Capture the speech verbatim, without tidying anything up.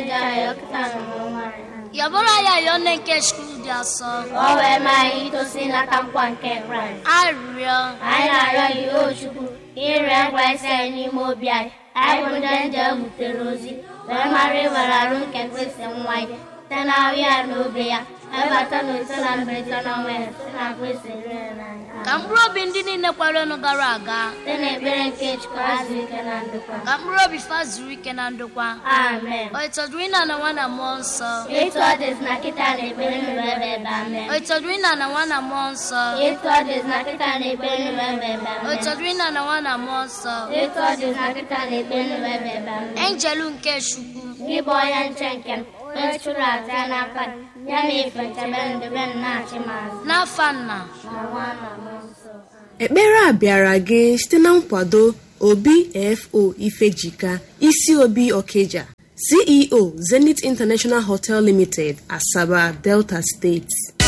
Yabora ya yone nke school dia so. O we mai to sina tankwa nke Christ. Ario. Ai na yo yo chukwu. Ire kwese ni mo bia. Ai bundanja muterozi. We mari wala ru nke kwese nwai. Tana wi anobia. Ebata no sala mbeta no me. Na kwese rena. Kambro bindi ni ne kwalo no gara aga. Tene bere nke chukwu azike na ndokwa. Kambro bi fazuri ke na ndokwa. Amen. O itodwina na wana monso. Itu ades na kita na ebere ni bebe amen. O itodwina na wana monso. Itu ades na kita na ebere ni bebe amen. O itodwina na wana monso. Itu ades na kita na ebere ni bebe amen. Angelu nke shuku. Gibo ya nchenken. Echura ta na kan. Ya me fanta ben de ben na chimaz. Na fanna. Na wana monso. Ekpere a bịara gị site na nkwado Obi F O Ifejika, isi Obi Okeja, C E O Zenith International Hotel Limited, Asaba, Delta State.